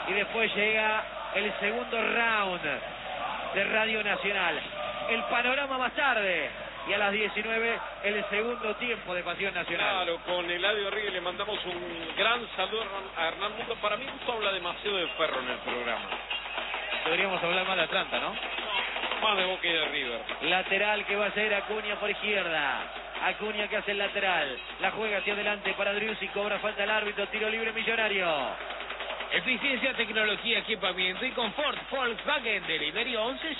y después llega el segundo round de Radio Nacional. El panorama más tarde. Y a las 19, el segundo tiempo de Pasión Nacional. Claro, con Eladio Ríos le mandamos un gran saludo a Hernán Mundo. Para mí, Mundo habla demasiado de Ferro en el programa. Deberíamos hablar más de Atlanta, ¿no? Más de Boca y de River. Lateral que va a ser Acuña por izquierda. Acuña que hace el lateral. La juega hacia adelante para Driussi. Cobra falta el árbitro. Tiro libre Millonario. Eficiencia, tecnología, equipamiento y confort. Volkswagen Delivery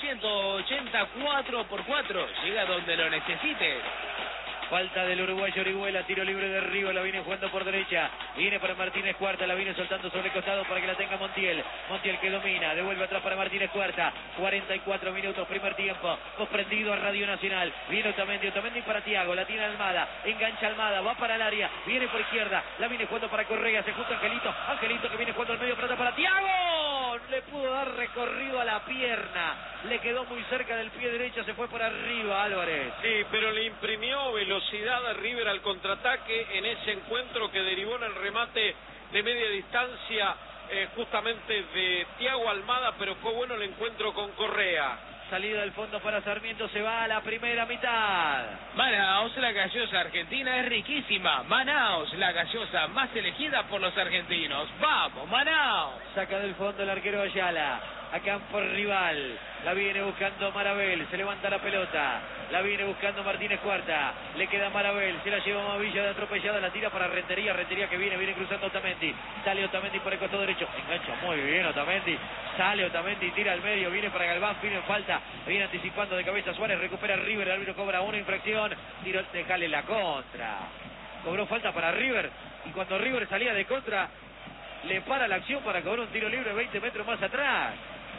11 180 4x4. Llega donde lo necesites. Falta del uruguayo Orihuela, tiro libre de River, la viene jugando por derecha, viene para Martínez Cuarta, la viene soltando sobre el costado para que la tenga Montiel, Montiel que domina, devuelve atrás para Martínez Cuarta, 44 minutos, primer tiempo, comprendido a Radio Nacional, viene Otamendi para Thiago, la tiene Almada, engancha Almada, va para el área, viene por izquierda, la viene jugando para Correa, se junta Angelito que viene jugando al medio, pelota para Thiago, le pudo dar recorrido a la pierna, le quedó muy cerca del pie derecho, se fue por arriba Álvarez. Sí, pero le imprimió velocidad a River al contraataque en ese encuentro que derivó en el remate de media distancia justamente de Thiago Almada, pero fue bueno el encuentro con Correa. Salida del fondo para Sarmiento, se va a la primera mitad. Manaos, la gaseosa argentina es riquísima. Manaos, la gaseosa más elegida por los argentinos. ¡Vamos, Manaos! Saca del fondo el arquero Ayala. A campo rival. La viene buscando Marabel. Se levanta la pelota. La viene buscando Martínez Cuarta. Le queda Marabel. Se la lleva Mavilla de atropellada. La tira para Rentería. Rentería que viene cruzando Otamendi. Sale Otamendi por el costado derecho. Engancha muy bien Otamendi. Sale Otamendi. Tira al medio. Viene para Galván. Pide falta. Viene anticipando de cabeza Suárez. Recupera River. El árbitro cobra una infracción. Tiro. Dejale la contra. Cobró falta para River. Y cuando River salía de contra, le para la acción para cobrar un tiro libre 20 metros más atrás.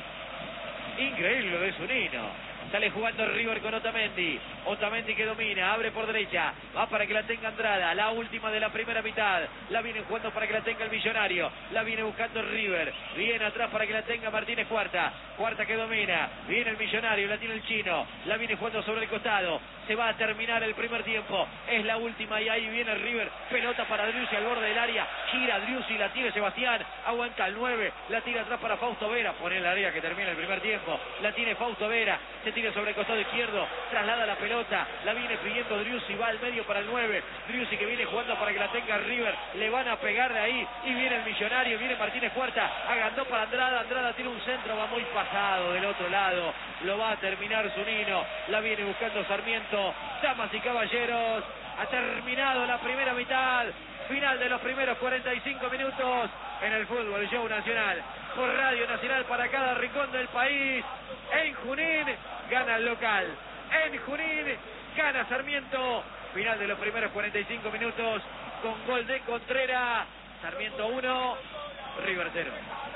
Increíble lo de Zunino. Sale jugando River con Otamendi. Otamendi que domina, abre por derecha. Va para que la tenga Andrada. La última de la primera mitad. La viene jugando para que la tenga el Millonario. La viene buscando River. Viene atrás para que la tenga Martínez Cuarta. Cuarta que domina. Viene el Millonario. La tiene el Chino. La viene jugando sobre el costado. Se va a terminar el primer tiempo. Es la última y ahí viene River. Pelota para Driussi al borde del área. Gira Driussi. La tiene Sebastián. Aguanta el 9. La tira atrás para Fausto Vera. Pone el área que termina el primer tiempo. La tiene Fausto Vera. Se tira sobre el costado izquierdo, traslada la pelota, la viene pidiendo Driussi, va al medio para el 9, Driussi que viene jugando para que la tenga River, le van a pegar de ahí, y viene el Millonario, viene Martínez Cuarta, agandó para Andrada, Andrada tiene un centro, va muy pasado del otro lado, lo va a terminar Zunino, la viene buscando Sarmiento, damas y caballeros, ha terminado la primera mitad, final de los primeros 45 minutos en el Fútbol Show Nacional, por Radio Nacional para cada rincón del país. En Junín gana el local, en Junín gana Sarmiento. Final de los primeros 45 minutos con gol de Contreras. Sarmiento 1, River 0.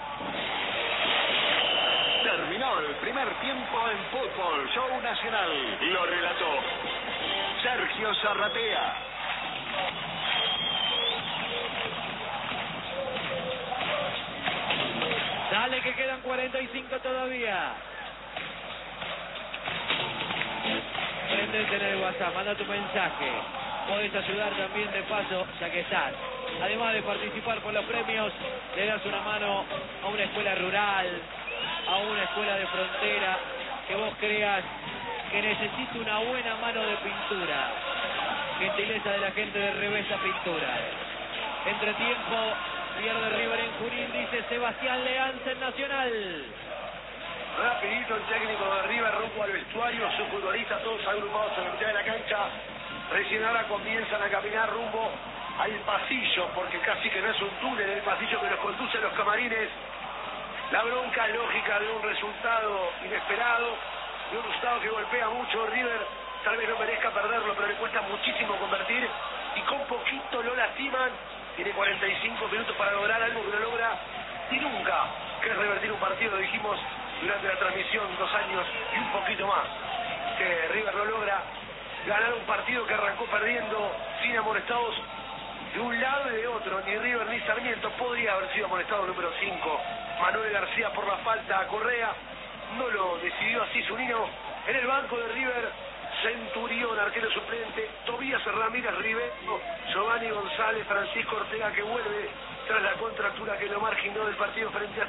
Terminó el primer tiempo en Fútbol Show Nacional. Lo relató Sergio Zarratea. Dale que quedan 45 todavía. Prendete en el WhatsApp, manda tu mensaje. Podés ayudar también de paso, ya que estás. Además de participar por los premios, le das una mano a una escuela rural, a una escuela de frontera, que vos creas que necesita una buena mano de pintura. Gentileza de la gente de Revesa Pintura. Entretiempo, pierde River en Junín, dice Sebastián Leanza en Nacional. Rapidito el técnico de River rumbo al vestuario, sus futbolistas todos agrupados en la mitad de la cancha. Recién ahora comienzan a caminar rumbo al pasillo, porque casi que no es un túnel el pasillo que los conduce a los camarines. La bronca lógica de un resultado inesperado, de un resultado que golpea mucho. River tal vez no merezca perderlo, pero le cuesta muchísimo convertir y con poquito lo lastiman. Tiene 45 minutos para lograr algo que no logra y nunca, que es revertir un partido, dijimos durante la transmisión, 2 años y un poquito más, que River no logra ganar un partido que arrancó perdiendo sin amonestados de un lado y de otro. Ni River ni Sarmiento. Podría haber sido amonestado número 5 Manuel García por la falta a Correa, no lo decidió así Zunino. En el banco de River, Centurión, arquero suplente, Tobías Ramírez Rivero, Giovanni González, Francisco Ortega que vuelve tras la contractura que lo marginó del partido frente a